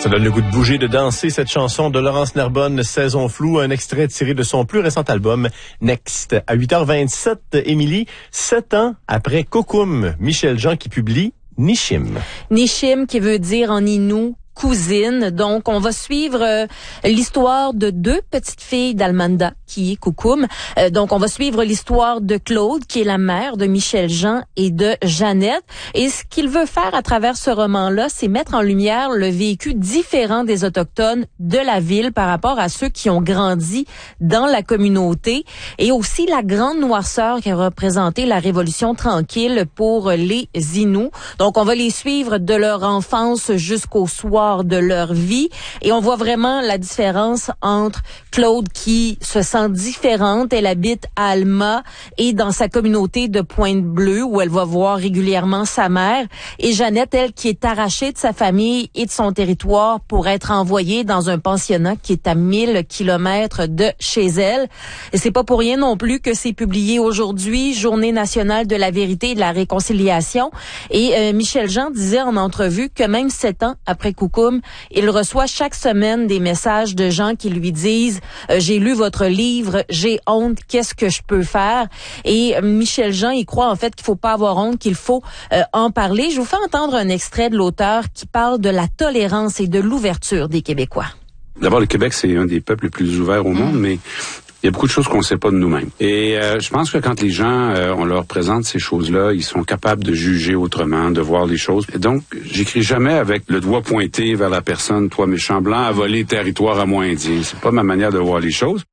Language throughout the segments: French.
Ça donne le goût de bouger, de danser, cette chanson de Laurence Nerbonne, Saison floue, un extrait tiré de son plus récent album, Next. À 8h27, Émilie, 7 ans après Kokum, Michel Jean qui publie Nishim. Nishim qui veut dire en Innu cousine. Donc, on va suivre l'histoire de deux petites filles d'Almanda, qui est Kokum. Donc, on va suivre l'histoire de Claude, qui est la mère de Michel Jean et de Jeannette. Et ce qu'il veut faire à travers ce roman-là, c'est mettre en lumière le vécu différent des Autochtones de la ville par rapport à ceux qui ont grandi dans la communauté et aussi la grande noirceur qui a représenté la Révolution tranquille pour les Inuits. Donc, on va les suivre de leur enfance jusqu'au soir de leur vie et on voit vraiment la différence entre Claude qui se sent différente, elle habite à Alma et dans sa communauté de Pointe-Bleue où elle va voir régulièrement sa mère, et Jeannette, elle, qui est arrachée de sa famille et de son territoire pour être envoyée dans un pensionnat qui est à 1000 kilomètres de chez elle. Et c'est pas pour rien non plus que c'est publié aujourd'hui, Journée nationale de la vérité et de la réconciliation. Et Michel Jean disait en entrevue que même 7 ans après Kokum, il reçoit chaque semaine des messages de gens qui lui disent j'ai lu votre livre, j'ai honte, qu'est-ce que je peux faire? Et Michel Jean, il croit en fait qu'il faut pas avoir honte, qu'il faut en parler. Je vous fais entendre un extrait de l'auteur qui parle de la tolérance et de l'ouverture des Québécois. D'abord, le Québec, c'est un des peuples les plus ouverts au monde, mais il y a beaucoup de choses qu'on ne sait pas de nous-mêmes. Et je pense que quand les gens, on leur présente ces choses-là, ils sont capables de juger autrement, de voir les choses. Et donc, j'écris jamais avec le doigt pointé vers la personne, toi méchant blanc, à voler territoire à moi indien. C'est pas ma manière de voir les choses.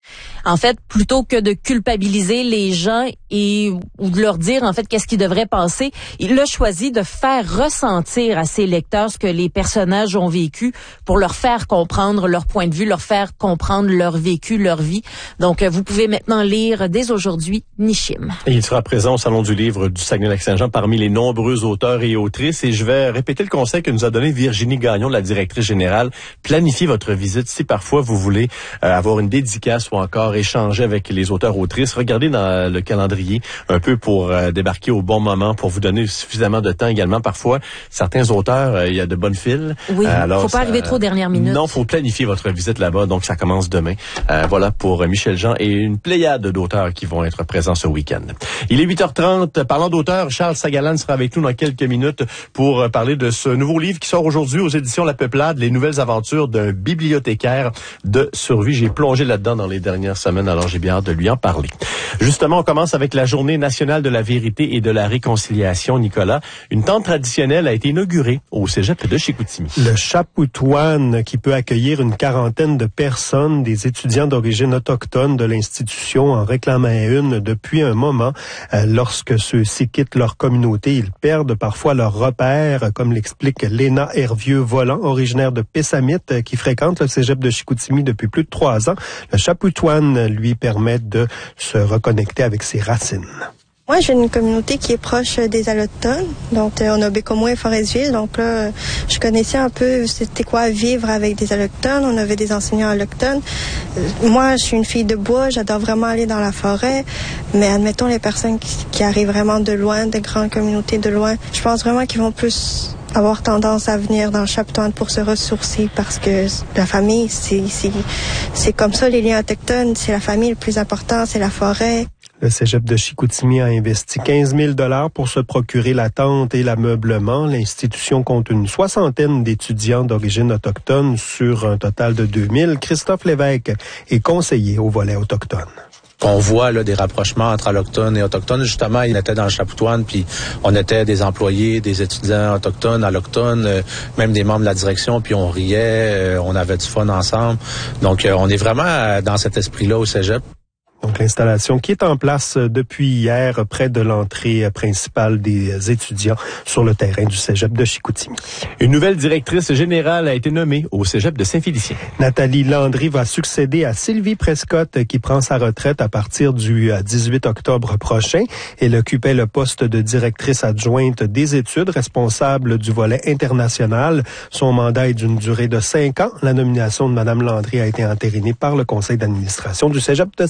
En fait, plutôt que de culpabiliser les gens ou de leur dire en fait qu'est-ce qu'ils devraient penser, il a choisi de faire ressentir à ses lecteurs ce que les personnages ont vécu pour leur faire comprendre leur point de vue, leur faire comprendre leur vécu, leur vie. Donc, vous pouvez maintenant lire dès aujourd'hui Nishim. Et il sera présent au Salon du livre du Saguenay-Lac-Saint-Jean parmi les nombreux auteurs et autrices. Et je vais répéter le conseil que nous a donné Virginie Gagnon, la directrice générale. Planifiez votre visite si parfois vous voulez avoir une dédicace ou encore échanger avec les auteurs-autrices. Regardez dans le calendrier un peu pour débarquer au bon moment, pour vous donner suffisamment de temps également. Parfois, certains auteurs, il y a de bonnes files. Oui, faut pas arriver trop dernière minute. Non, faut planifier votre visite là-bas. Donc, ça commence demain. Voilà pour Michel Jean et une pléiade d'auteurs qui vont être présents ce week-end. Il est 8h30. Parlant d'auteurs, Charles Sagalan sera avec nous dans quelques minutes pour parler de ce nouveau livre qui sort aujourd'hui aux éditions La Peuplade, les nouvelles aventures d'un bibliothécaire de survie. J'ai plongé là-dedans dans les dernières semaines, alors j'ai bien hâte de lui en parler. Justement, on commence avec la Journée nationale de la vérité et de la réconciliation, Nicolas. Une tente traditionnelle a été inaugurée au cégep de Chicoutimi. Le Chapoutoine, qui peut accueillir une quarantaine de personnes, des étudiants d'origine autochtone de l'institution, en réclamaient une depuis un moment. Lorsque ceux-ci quittent leur communauté, ils perdent parfois leurs repères, comme l'explique Léna Hervieux-Volant, originaire de Pessamit, qui fréquente le cégep de Chicoutimi depuis plus de 3 ans. Le Chapoutoine lui permet de se reconnecter avec ses racines. Moi, j'ai une communauté qui est proche des Allochtones. Donc, on a Bécomo et Forestville. Donc là, je connaissais un peu c'était quoi vivre avec des Allochtones. On avait des enseignants allochtones. Moi, je suis une fille de bois. J'adore vraiment aller dans la forêt. Mais admettons les personnes qui arrivent vraiment de loin, des grandes communautés de loin, je pense vraiment qu'ils vont plus avoir tendance à venir dans le Chapoutoine pour se ressourcer parce que la famille, c'est comme ça, les liens autochtones. C'est la famille le plus important, c'est la forêt. Le cégep de Chicoutimi a investi 15 000 $ pour se procurer la tente et l'ameublement. L'institution compte une 60aine d'étudiants d'origine autochtone sur un total de 2000. Christophe Lévesque est conseiller au volet autochtone. On voit là des rapprochements entre allochtones et autochtones. Justement, il était dans le Chapoutoine, puis on était des employés, des étudiants autochtones, allochtones, même des membres de la direction, puis on riait, on avait du fun ensemble. Donc, on est vraiment dans cet esprit-là au cégep. Donc, l'installation qui est en place depuis hier près de l'entrée principale des étudiants sur le terrain du cégep de Chicoutimi. Une nouvelle directrice générale a été nommée au cégep de Saint-Félicien. Nathalie Landry va succéder à Sylvie Prescott qui prend sa retraite à partir du 18 octobre prochain. Elle occupait le poste de directrice adjointe des études, responsable du volet international. Son mandat est d'une durée de 5 ans. La nomination de Mme Landry a été entérinée par le conseil d'administration du cégep de Saint-Félicien.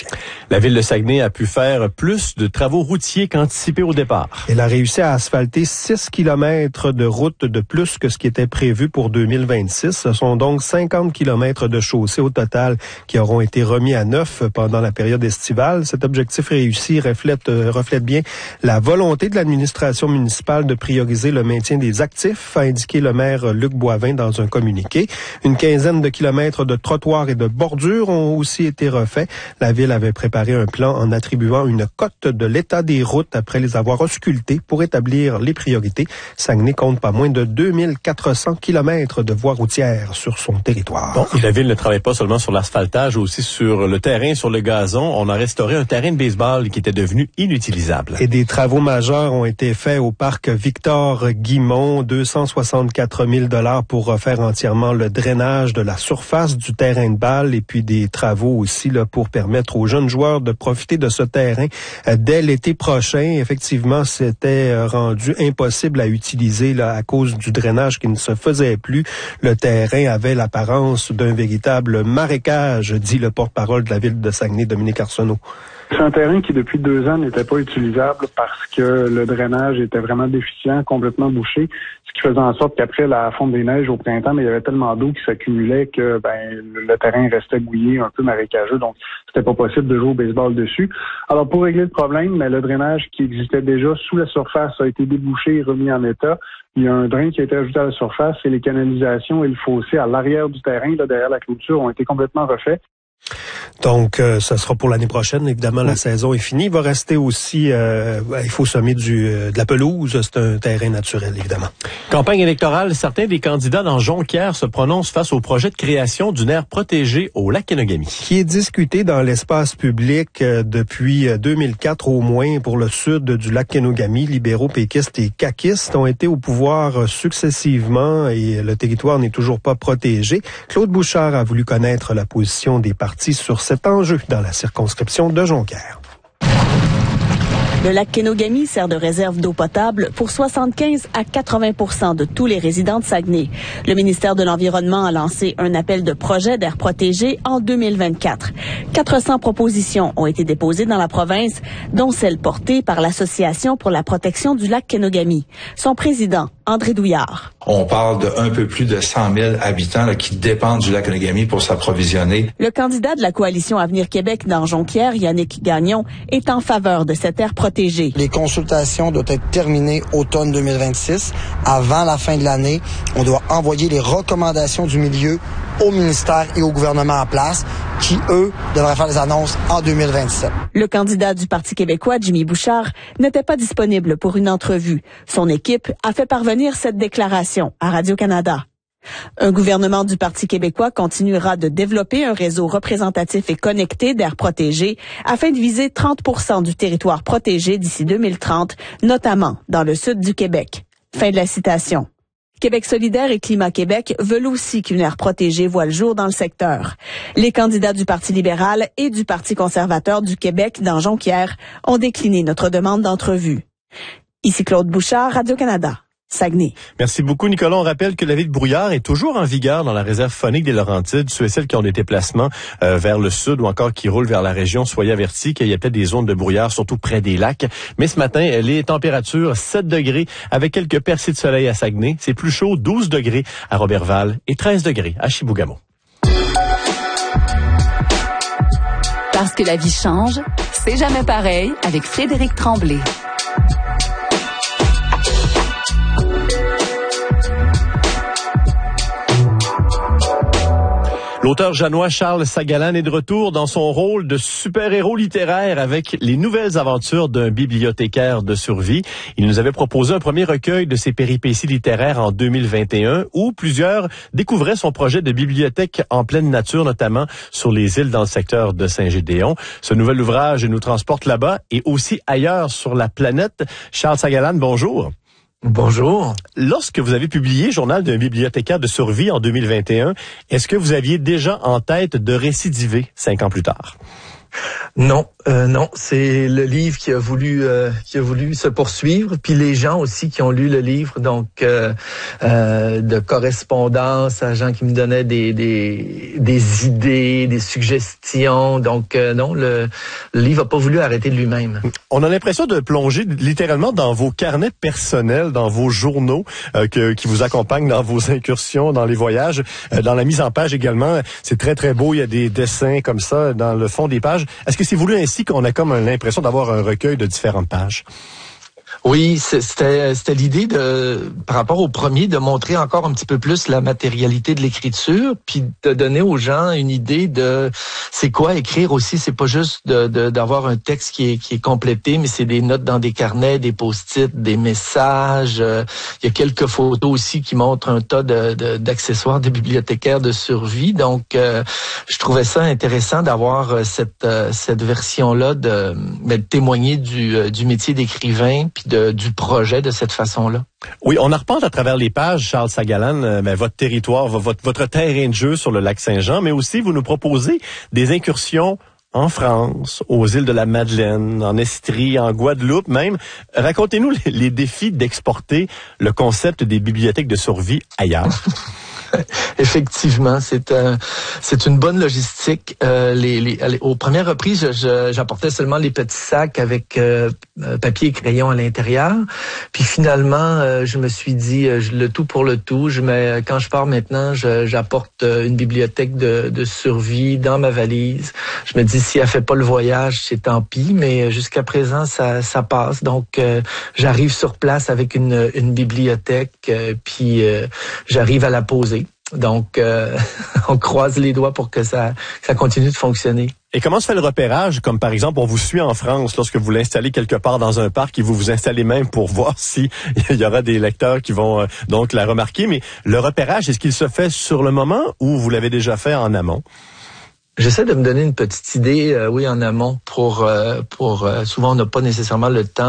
entretien. La ville de Saguenay a pu faire plus de travaux routiers qu'anticipé au départ. Elle a réussi à asphalter 6 kilomètres de route de plus que ce qui était prévu pour 2026. Ce sont donc 50 kilomètres de chaussée au total qui auront été remis à neuf pendant la période estivale. Cet objectif réussi reflète bien la volonté de l'administration municipale de prioriser le maintien des actifs, a indiqué le maire Luc Boivin dans un communiqué. Une quinzaine de kilomètres de trottoirs et de bordures ont aussi été refaits. La ville avait préparé un plan en attribuant une cote de l'état des routes après les avoir auscultées pour établir les priorités. Saguenay compte pas moins de 2400 kilomètres de voies routières sur son territoire. Bon, et la ville ne travaille pas seulement sur l'asphaltage, aussi sur le terrain, sur le gazon. On a restauré un terrain de baseball qui était devenu inutilisable. Et des travaux majeurs ont été faits au parc Victor-Guimond, 264 000 $ pour refaire entièrement le drainage de la surface du terrain de balle et puis des travaux aussi là pour permettre aux jeunes joueurs de profiter de ce terrain dès l'été prochain. Effectivement, c'était rendu impossible à utiliser là, à cause du drainage qui ne se faisait plus. Le terrain avait l'apparence d'un véritable marécage, dit le porte-parole de la ville de Saguenay, Dominique Arsenault. C'est un terrain qui, depuis 2 ans, n'était pas utilisable parce que le drainage était vraiment déficient, complètement bouché, ce qui faisait en sorte qu'après la fonte des neiges au printemps, il y avait tellement d'eau qui s'accumulait que le terrain restait mouillé, un peu marécageux, donc c'était pas possible de jouer au baseball dessus. Alors, pour régler le problème, le drainage qui existait déjà sous la surface a été débouché et remis en état. Il y a un drain qui a été ajouté à la surface et les canalisations et le fossé à l'arrière du terrain, là, derrière la clôture, ont été complètement refaits. Donc, ça sera pour l'année prochaine. Évidemment, la saison est finie. Il va rester aussi, il faut semer de la pelouse. C'est un terrain naturel, évidemment. Campagne électorale, certains des candidats dans Jonquière se prononcent face au projet de création d'une aire protégée au lac Kenogami. Qui est discuté dans l'espace public depuis 2004 au moins pour le sud du lac Kenogami. Libéraux, péquistes et caquistes ont été au pouvoir successivement et le territoire n'est toujours pas protégé. Claude Bouchard a voulu connaître la position des partis sur cet enjeu dans la circonscription de Jonquière. Le lac Kenogami sert de réserve d'eau potable pour 75 à 80 % de tous les résidents de Saguenay. Le ministère de l'Environnement a lancé un appel de projet d'aire protégée en 2024. 400 propositions ont été déposées dans la province, dont celle portée par l'Association pour la protection du lac Kenogami. Son président, André Douillard. On parle de un peu plus de 100 000 habitants là, qui dépendent du lac Kenogami pour s'approvisionner. Le candidat de la coalition Avenir Québec dans Jonquière, Yannick Gagnon, est en faveur de cette aire protégée. Les consultations doivent être terminées automne 2026. Avant la fin de l'année, on doit envoyer les recommandations du milieu au ministère et au gouvernement en place, qui, eux, devraient faire les annonces en 2027. Le candidat du Parti québécois, Jimmy Bouchard, n'était pas disponible pour une entrevue. Son équipe a fait parvenir cette déclaration à Radio-Canada. Un gouvernement du Parti québécois continuera de développer un réseau représentatif et connecté d'aires protégées afin de viser 30 % du territoire protégé d'ici 2030, notamment dans le sud du Québec. Fin de la citation. Québec solidaire et Climat Québec veulent aussi qu'une aire protégée voie le jour dans le secteur. Les candidats du Parti libéral et du Parti conservateur du Québec dans Jonquière ont décliné notre demande d'entrevue. Ici Claude Bouchard, Radio-Canada. Saguenay. Merci beaucoup, Nicolas. On rappelle que l'avis de brouillard est toujours en vigueur dans la réserve faunique des Laurentides. Ceux et celles qui ont des déplacements vers le sud ou encore qui roulent vers la région, soyez avertis qu'il y a peut-être des zones de brouillard, surtout près des lacs. Mais ce matin, les températures 7 degrés avec quelques percées de soleil à Saguenay. C'est plus chaud, 12 degrés à Roberval et 13 degrés à Chibougamau. Parce que la vie change, c'est jamais pareil avec Frédéric Tremblay. L'auteur janois Charles Sagalan est de retour dans son rôle de super-héros littéraire avec les nouvelles aventures d'un bibliothécaire de survie. Il nous avait proposé un premier recueil de ses péripéties littéraires en 2021 où plusieurs découvraient son projet de bibliothèque en pleine nature, notamment sur les îles dans le secteur de Saint-Gédéon. Ce nouvel ouvrage nous transporte là-bas et aussi ailleurs sur la planète. Charles Sagalan, bonjour. Bonjour. Lorsque vous avez publié Journal d'un bibliothécaire de survie en 2021, est-ce que vous aviez déjà en tête de récidiver 5 ans plus tard? Non, c'est le livre qui a voulu se poursuivre, puis les gens aussi qui ont lu le livre, donc de correspondance à gens qui me donnaient des idées, des suggestions. Donc non, le livre a pas voulu arrêter de lui-même. On a l'impression de plonger littéralement dans vos carnets personnels, dans vos journaux qui vous accompagnent dans vos incursions, dans les voyages, dans la mise en page également. C'est très très beau, il y a des dessins comme ça dans le fond des pages. Est-ce que c'est voulu ainsi qu'on a comme l'impression d'avoir un recueil de différentes pages? Oui, c'était l'idée par rapport au premier, de montrer encore un petit peu plus la matérialité de l'écriture, puis de donner aux gens une idée de c'est quoi écrire aussi. C'est pas juste d'avoir un texte qui est complété, mais c'est des notes dans des carnets, des post-it, des messages. Il y a quelques photos aussi qui montrent un tas d'accessoires de bibliothécaires de survie. Donc, je trouvais ça intéressant d'avoir cette version-là de témoigner du métier d'écrivain, puis du projet de cette façon-là. Oui, on en reparle à travers les pages, Charles Sagalan, votre territoire, votre terrain de jeu sur le lac Saint-Jean, mais aussi vous nous proposez des incursions en France, aux îles de la Madeleine, en Estrie, en Guadeloupe même. Racontez-nous les défis d'exporter le concept des bibliothèques de survie ailleurs. Effectivement, c'est une bonne logistique. Aux premières reprises, j'apportais seulement les petits sacs avec papier et crayon à l'intérieur. Puis finalement, je me suis dit le tout pour le tout. Quand je pars maintenant, j'apporte une bibliothèque de survie dans ma valise. Je me dis si elle fait pas le voyage, c'est tant pis. Mais jusqu'à présent, ça passe. Donc, j'arrive sur place avec une bibliothèque, puis j'arrive à la poser. Donc, on croise les doigts pour que ça continue de fonctionner. Et comment se fait le repérage? Comme par exemple, on vous suit en France lorsque vous l'installez quelque part dans un parc et vous installez même pour voir si il y aura des lecteurs qui vont donc la remarquer. Mais le repérage, est-ce qu'il se fait sur le moment ou vous l'avez déjà fait en amont? J'essaie de me donner une petite idée, oui, en amont pour souvent on n'a pas nécessairement le temps